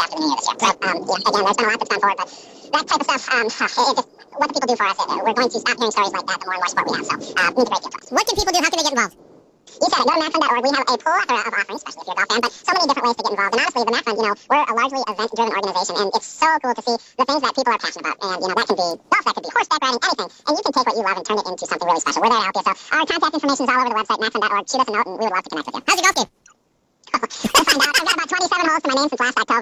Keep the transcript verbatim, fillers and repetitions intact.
after the new year this year. So, um, yeah, again, there's been a lot that's gone forward, but that type of stuff, um, it just, what the people do for us, it, we're going to stop hearing stories like that the more and more support we have. So, uh, it means a great deal to us. What can people do? How can they get involved? You said it. Go to mac fund dot org. We have a pool of, of offerings, especially if you're a golf fan, but so many different ways to get involved. And honestly, the Mac Fund, you know, we're a largely event-driven organization, and it's so cool to see the things that people are passionate about. And, you know, that can be golf, that could be horseback riding, anything. And you can take what you love and turn it into something really special. We're there to help you. So our contact information is all over the website, mac fund dot org. Shoot us a note, and we would love to connect with you. How's your golf game? We'll find out. I've got about twenty-seven holes to my name since last October.